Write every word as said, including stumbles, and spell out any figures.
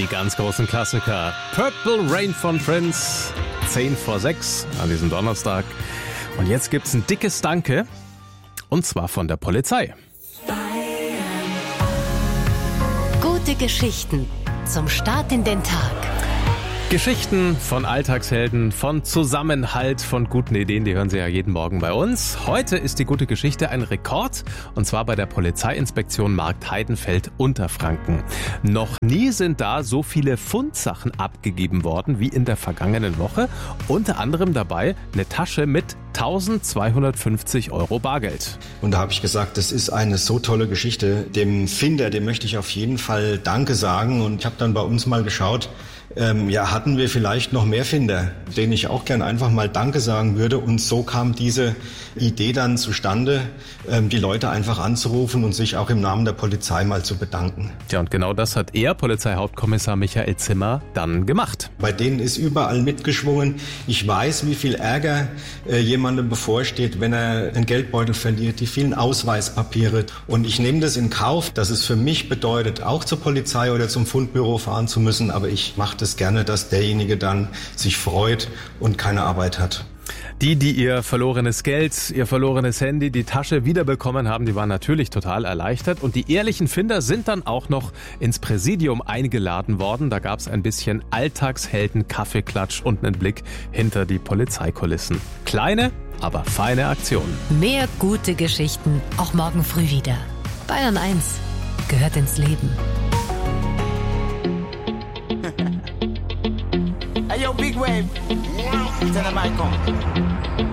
die ganz großen Klassiker. Purple Rain von Prince, zehn vor sechs an diesem Donnerstag. Und jetzt gibt's ein dickes Danke, und zwar von der Polizei. Gute Geschichten zum Start in den Tag. Geschichten von Alltagshelden, von Zusammenhalt, von guten Ideen, die hören Sie ja jeden Morgen bei uns. Heute ist die gute Geschichte ein Rekord, und zwar bei der Polizeiinspektion Markt Heidenfeld Unterfranken. Noch nie sind da so viele Fundsachen abgegeben worden wie in der vergangenen Woche. Unter anderem dabei eine Tasche mit eintausendzweihundertfünfzig Euro Bargeld. Und da habe ich gesagt, das ist eine so tolle Geschichte. Dem Finder, dem möchte ich auf jeden Fall Danke sagen. Und ich habe dann bei uns mal geschaut, ähm, ja, hatten wir vielleicht noch mehr Finder, denen ich auch gern einfach mal Danke sagen würde. Und so kam diese Idee dann zustande, ähm, die Leute einfach anzurufen und sich auch im Namen der Polizei mal zu bedanken. Ja, und genau das hat er, Polizeihauptkommissar Michael Zimmer, dann gemacht. Bei denen ist überall mitgeschwungen. Ich weiß, wie viel Ärger äh, jemandem bevorsteht, wenn er einen Geldbeutel verliert, die vielen Ausweispapiere. Und ich nehme das in Kauf, dass es für mich bedeutet, auch zur Polizei oder zum Fundbüro fahren zu müssen. Aber ich mache das gerne, dass derjenige dann sich freut und keine Arbeit hat. Die, die ihr verlorenes Geld, ihr verlorenes Handy, die Tasche wiederbekommen haben, die waren natürlich total erleichtert. Und die ehrlichen Finder sind dann auch noch ins Präsidium eingeladen worden. Da gab es ein bisschen Alltagshelden-Kaffeeklatsch und einen Blick hinter die Polizeikulissen. Kleine, aber feine Aktion. Mehr gute Geschichten, auch morgen früh wieder. Bayern eins gehört ins Leben. Hey yo, Big Wave, tell them I come.